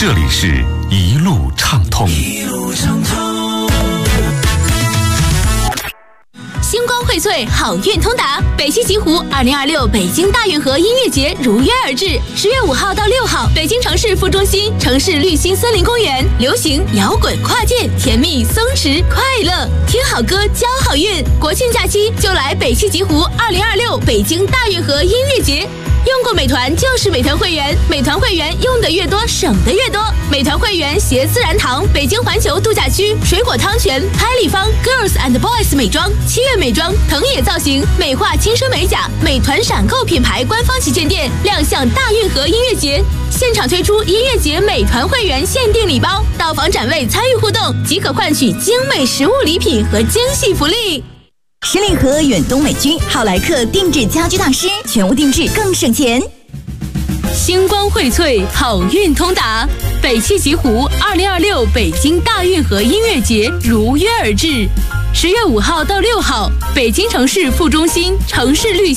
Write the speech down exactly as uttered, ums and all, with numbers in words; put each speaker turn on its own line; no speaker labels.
这里是一路畅通。
一路畅通。
星光荟萃，好运通达。北汽极狐二零二六北京大运河音乐节如约而至，十月五号到六号，北京城市副中心城市绿心森林公园，流行、摇滚、跨界，甜蜜、松弛、快乐，听好歌，交好运。国庆假期就来北汽极狐二零二六北京大运河音乐节。用过美团就是美团会员，美团会员用的越多，省的越多。美团会员携自然堂、北京环球度假区、水果汤泉、拍立方、Girls and Boys 美妆、七月美妆、藤野造型、美化轻奢美甲，美团闪购品牌官方旗舰店亮相大运河音乐节，现场推出音乐节美团会员限定礼包，到访展位参与互动即可换取精美实物礼品和惊喜福利。
十里河远东美居浩莱克定制家居大师，全屋定制更省钱。
星光荟萃，好运通达。北汽极狐二零二六北京大运河音乐节如约而至，十月五号到六号，北京城市副中心城市绿